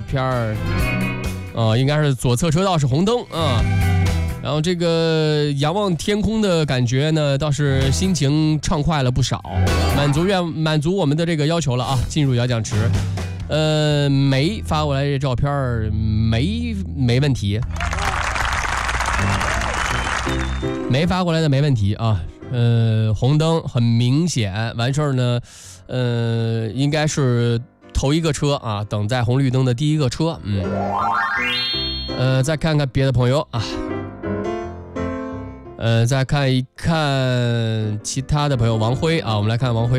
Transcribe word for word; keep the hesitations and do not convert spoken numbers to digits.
片儿，啊、呃，应该是左侧车道是红灯啊。然后这个仰望天空的感觉呢，倒是心情畅快了不少，满足愿满足我们的这个要求了啊！进入摇奖池，呃，梅发过来这照片没没问题，梅发过来的没问题啊。呃，红灯很明显，完事儿呢，呃，应该是头一个车啊，等在红绿灯的第一个车，嗯，呃，再看看别的朋友啊。呃，再看一看其他的朋友，王辉啊，我们来看王辉。